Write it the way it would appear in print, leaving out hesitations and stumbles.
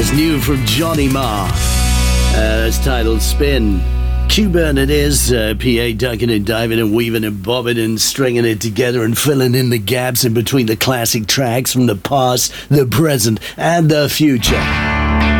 That's new from Johnny Marr. It's titled Spin. Q-Burn it is, PA ducking and diving and weaving and bobbing and stringing it together and filling in the gaps in between the classic tracks from the past, the present, and the future.